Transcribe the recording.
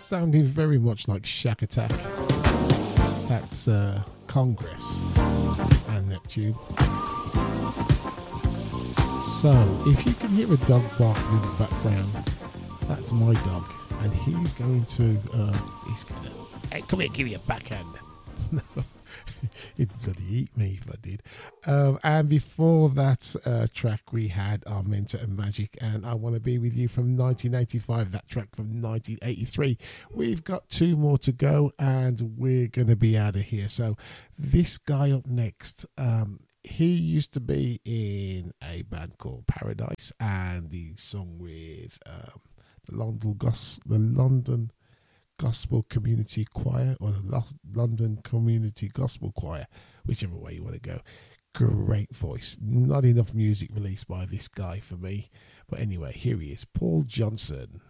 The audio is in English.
sounding very much like Shack Attack. That's Congress and Neptune. So, if you can hear a dog barking in the background, that's my dog, and he's going to, hey, come here, give me a backhand. It'd bloody eat me if I did. And before that track, we had Armenta and Magic, and I Want to Be With You from 1985, that track from 1983. We've got two more to go, and we're going to be out of here. So this guy up next, he used to be in a band called Paradise, and he sung with the London Gospel Community Choir, or the London Community Gospel Choir, whichever way you want to go. Great voice. Not enough music released by this guy for me. But anyway, here he is, Paul Johnson.